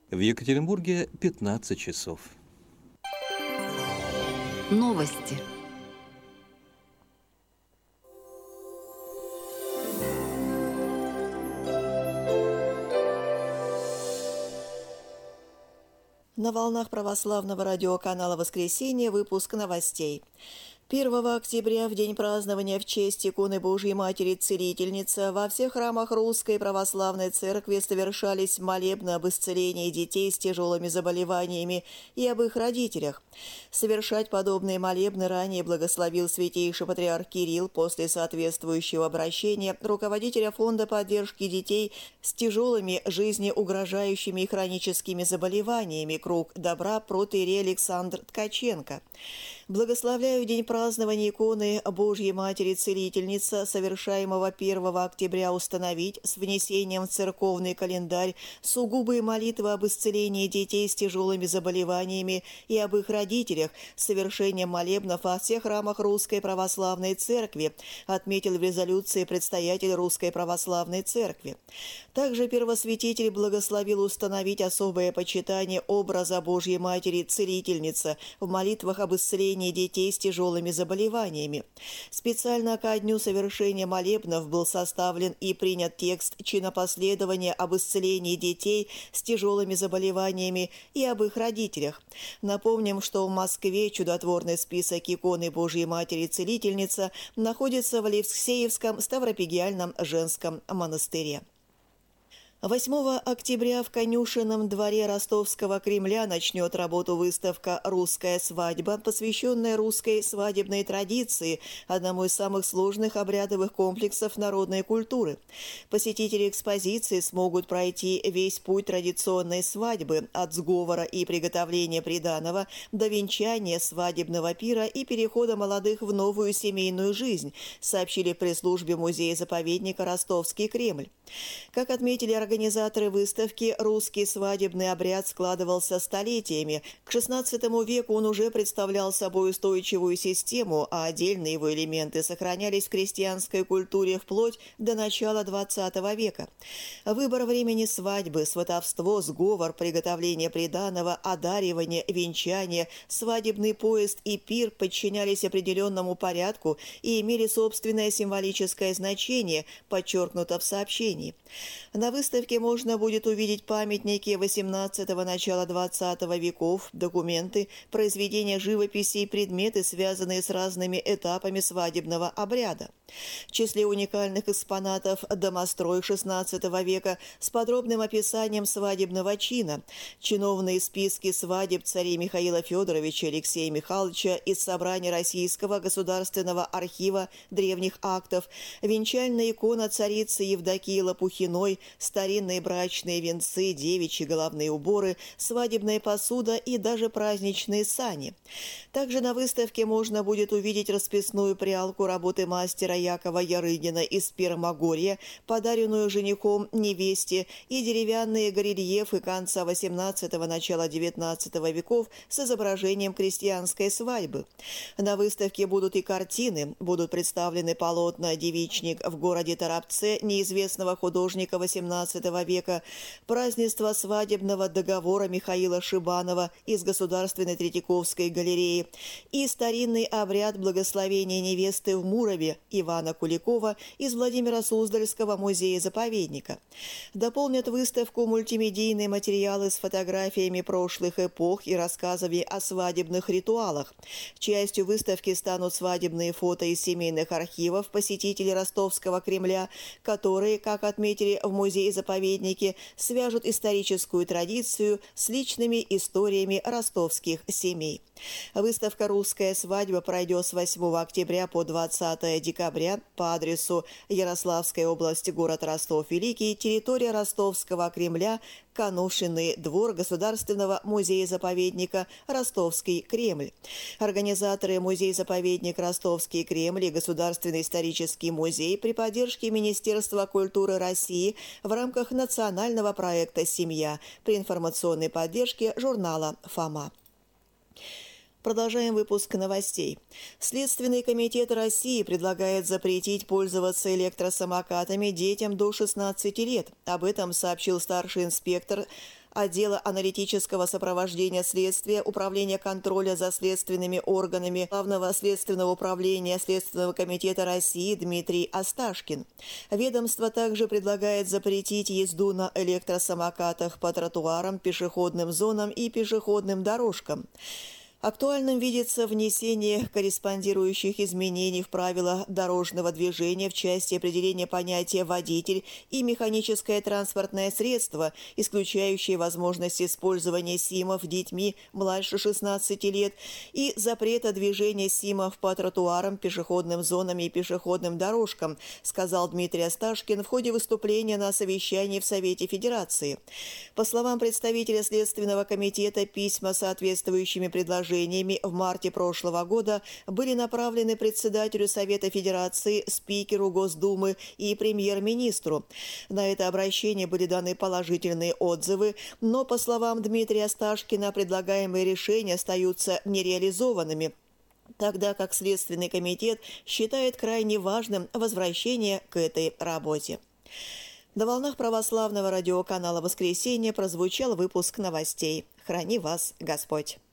В Екатеринбурге 15 часов. Новости. На волнах православного радиоканала «Воскресенье» выпуск новостей. 1 октября, в день празднования в честь иконы Божьей Матери Целительницы, во всех храмах Русской Православной Церкви совершались молебны об исцелении детей с тяжелыми заболеваниями и об их родителях. Совершать подобные молебны ранее благословил святейший патриарх Кирилл после соответствующего обращения руководителя Фонда поддержки детей с тяжелыми жизнеугрожающими и хроническими заболеваниями «Круг добра» протоиерей Александр Ткаченко. Благословляю день празднования иконы Божьей Матери Целительницы, совершаемого 1 октября, установить с внесением в церковный календарь сугубые молитвы об исцелении детей с тяжелыми заболеваниями и об их родителях, с совершением молебнов во всех храмах Русской Православной Церкви, отметил в резолюции предстоятель Русской Православной Церкви. Также первосвятитель благословил установить особое почитание образа Божьей Матери Целительницы в молитвах об исцелении детей с тяжелыми заболеваниями. Специально ко дню совершения молебнов был составлен и принят текст чинопоследования об исцелении детей с тяжелыми заболеваниями и об их родителях. Напомним, что в Москве чудотворный список иконы Божьей Матери Целительницы находится в Алексеевском Ставропигиальном женском монастыре. 8 октября в Конюшенном дворе Ростовского Кремля начнет работу выставка «Русская свадьба», посвященная русской свадебной традиции, одному из самых сложных обрядовых комплексов народной культуры. Посетители экспозиции смогут пройти весь путь традиционной свадьбы от сговора и приготовления приданого до венчания, свадебного пира и перехода молодых в новую семейную жизнь, сообщили в пресс-службе музея-заповедника «Ростовский Кремль». Как отметили организаторы выставки, русский свадебный обряд складывался столетиями. К XVI веку он уже представлял собой устойчивую систему, а отдельные его элементы сохранялись в крестьянской культуре вплоть до начала XX века. Выбор времени свадьбы, сватовство, сговор, приготовление приданого, одаривание, венчание, свадебный поезд и пир подчинялись определенному порядку и имели собственное символическое значение, подчеркнуто в сообщении. На выставке можно будет увидеть памятники XVIII – начала XX веков, документы, произведения живописи и предметы, связанные с разными этапами свадебного обряда. В числе уникальных экспонатов домострой XVI века с подробным описанием свадебного чина, чиновные списки свадеб царей Михаила Федоровича и Алексея Михайловича из собрания Российского государственного архива древних актов, венчальная икона царицы Евдокии Лопухиной, старинные брачные венцы, девичьи головные уборы, свадебная посуда и даже праздничные сани. Также на выставке можно будет увидеть расписную прялку работы мастера Якова Ярыгина из Пермогорья, подаренную женихом невесте, и деревянные горельефы конца XVIII – начала XIX веков с изображением крестьянской свадьбы. На выставке будут и картины, будут представлены полотна «Девичник в городе Торопце» неизвестного художника XVIII века, празднество свадебного договора Михаила Шибанова из Государственной Третьяковской галереи и старинный обряд благословения невесты в Мурове Ивана Куликова из Владимира Суздальского музея-заповедника. Дополнят выставку мультимедийные материалы с фотографиями прошлых эпох и рассказами о свадебных ритуалах. Частью выставки станут свадебные фото из семейных архивов посетителей Ростовского Кремля, которые, как отметили в музее-заповеднике, свяжут историческую традицию с личными историями ростовских семей. Выставка «Русская свадьба» пройдет с 8 октября по 20 декабря по адресу Ярославская область, город Ростов-Великий, территория Ростовского Кремля, Конюшенный двор Государственного музея-заповедника «Ростовский Кремль». Организаторы музей-заповедник «Ростовский Кремль» и Государственный исторический музей при поддержке Министерства культуры России в рамках национального проекта «Семья» при информационной поддержке журнала «Фома». Продолжаем выпуск новостей. Следственный комитет России предлагает запретить пользоваться электросамокатами детям до 16 лет. Об этом сообщил старший инспектор отдела аналитического сопровождения следствия, Управления контроля за следственными органами Главного следственного управления Следственного комитета России Дмитрий Осташкин. Ведомство также предлагает запретить езду на электросамокатах по тротуарам, пешеходным зонам и пешеходным дорожкам. Актуальным видится внесение корреспондирующих изменений в правила дорожного движения в части определения понятия «водитель» и «механическое транспортное средство», исключающее возможность использования СИМов детьми младше 16 лет, и запрета движения СИМов по тротуарам, пешеходным зонам и пешеходным дорожкам, сказал Дмитрий Осташкин в ходе выступления на совещании в Совете Федерации. По словам представителя Следственного комитета, письма с соответствующими предложениями в марте прошлого года были направлены председателю Совета Федерации, спикеру Госдумы и премьер-министру. На это обращение были даны положительные отзывы, но, по словам Дмитрия Осташкина, предлагаемые решения остаются нереализованными, тогда как Следственный комитет считает крайне важным возвращение к этой работе. На волнах православного радиоканала «Воскресенье» прозвучал выпуск новостей. Храни вас Господь!